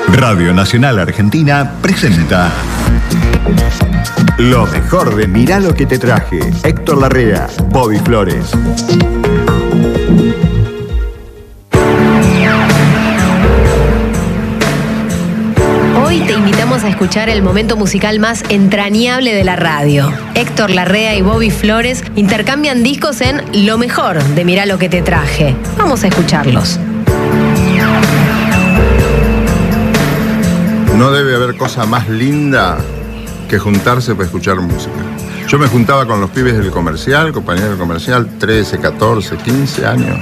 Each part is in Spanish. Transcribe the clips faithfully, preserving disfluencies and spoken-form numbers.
Radio Nacional Argentina presenta lo mejor de Mirá lo que te traje. Héctor Larrea, Bobby Flores. Hoy te invitamos a escuchar el momento musical más entrañable de la radio. Héctor Larrea y Bobby Flores intercambian discos en Lo mejor de Mirá lo que te traje. Vamos a escucharlos. No debe haber cosa más linda que juntarse para escuchar música. Yo me juntaba con los pibes del comercial, compañeros del comercial, trece, catorce, quince años.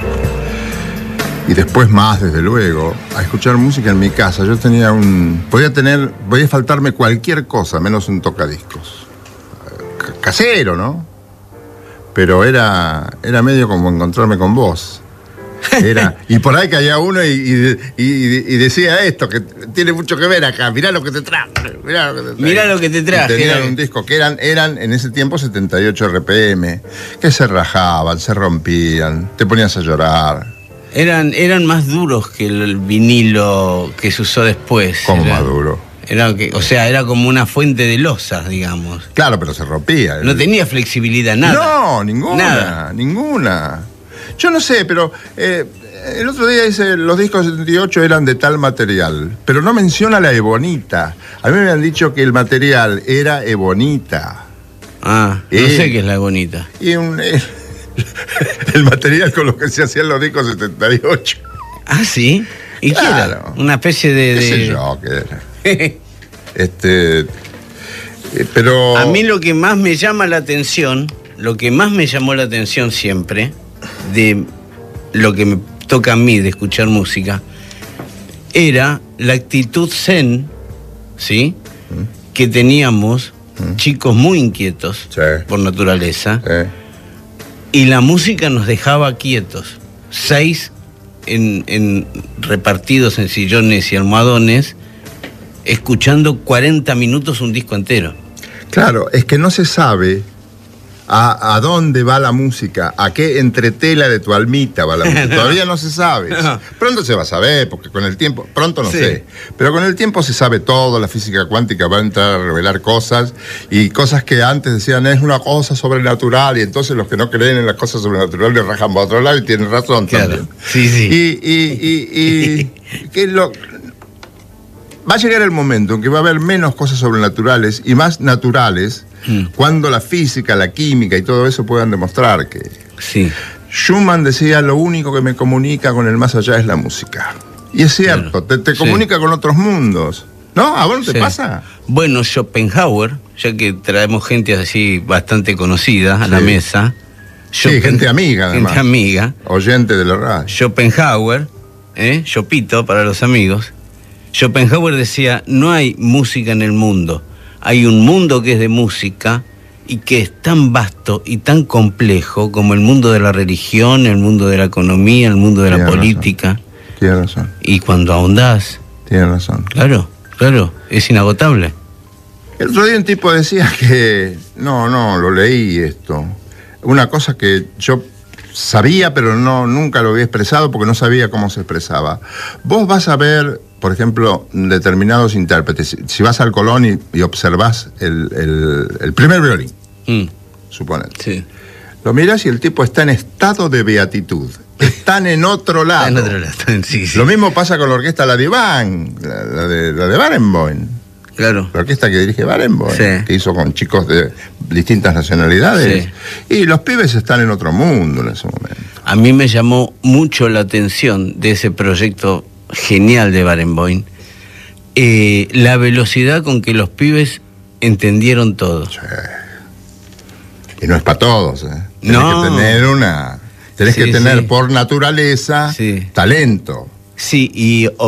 Y después más, desde luego, a escuchar música en mi casa. Yo tenía un... Podía tener... Podía faltarme cualquier cosa, menos un tocadiscos. C- casero, ¿no? Pero era, era medio como encontrarme con vos. Era, y por ahí caía uno y, y, y, y decía esto, que tiene mucho que ver acá. Mirá lo que te traje. Mirá lo que te traje. Mirá lo que te traje. Y tenían un disco que eran, eran en ese tiempo setenta y ocho R P M, que se rajaban, se rompían, te ponías a llorar. Eran, eran más duros que el vinilo que se usó después. ¿Cómo Era, más duro? Era que, o sea, era como una fuente de losas, digamos. Claro, pero se rompía. No tenía flexibilidad, nada. No, ninguna, Nada. ninguna. Yo no sé, pero eh, el otro día dice los discos de setenta y ocho eran de tal material, pero no menciona la ebonita. A mí me han dicho que el material era ebonita. Ah, no Eh. sé qué es la bonita. Y un, eh, el material con lo que se hacían los discos setenta y ocho. Ah, ¿sí? ¿Y qué Claro. era? Una especie de... ¿Qué de... sé yo qué era? Este, eh, pero... A mí lo que más me llama la atención, lo que más me llamó la atención siempre, de lo que me toca a mí de escuchar música, era la actitud zen, ¿sí? ¿Mm? Que teníamos, ¿Mm? chicos muy inquietos, Sí. por naturaleza, Eh, y la música nos dejaba quietos. Seis en, en, repartidos en sillones y almohadones, escuchando cuarenta minutos un disco entero. Claro, es que no se sabe a, a dónde va la música, a qué entretela de tu almita va la música. No. Todavía no se sabe. No. Pronto se va a saber, porque con el tiempo, pronto no Sí. sé, pero con el tiempo se sabe todo, la física cuántica va a entrar a revelar cosas, y cosas que antes decían es una cosa sobrenatural, y entonces los que no creen en las cosas sobrenaturales rajan para otro lado y tienen razón Claro. también. Sí, sí. Y, y, y, y que lo... Va a llegar el momento en que va a haber menos cosas sobrenaturales y más naturales, Mm. cuando la física, la química y todo eso puedan demostrar que... Sí. Schumann decía, lo único que me comunica con el más allá es la música. Y es cierto, Claro. te, te Sí. comunica con otros mundos. ¿No? ¿A vos no te Sí. pasa? Bueno, Schopenhauer, ya que traemos gente así bastante conocida a la Sí. mesa. Sí, Schopen- gente amiga, además. Gente amiga. Oyente de la radio. Schopenhauer, ¿eh? Chopito para los amigos. Schopenhauer decía, no hay música en el mundo. Hay un mundo que es de música y que es tan vasto y tan complejo como el mundo de la religión, el mundo de la economía, el mundo de la Tiene política. razón. Tiene razón, Y cuando ahondás, tiene razón. claro, claro, es inagotable. El otro día un tipo decía que... No, no, lo leí esto. Una cosa que yo sabía, pero no, nunca lo había expresado porque no sabía cómo se expresaba. Vos vas a ver, por ejemplo, determinados intérpretes. Si vas al Colón y, y observás el, el, el primer violín, Mm, suponete. sí. Lo mirás y el tipo está en estado de beatitud. Están en otro lado. En otro lado, sí, sí. Lo mismo pasa con la orquesta La Diván, la, la de, la de Barenboim. Claro. La orquesta que dirige Barenboim, Sí. que hizo con chicos de distintas nacionalidades. Sí. Y los pibes están en otro mundo en ese momento. A mí me llamó mucho la atención de ese proyecto genial de Barenboim, eh, la velocidad con que los pibes entendieron todo. Sí. Y no es para todos, ¿eh? Tenés No. que tener una... Tenés Sí, que tener sí. por naturaleza Sí. talento. Sí, y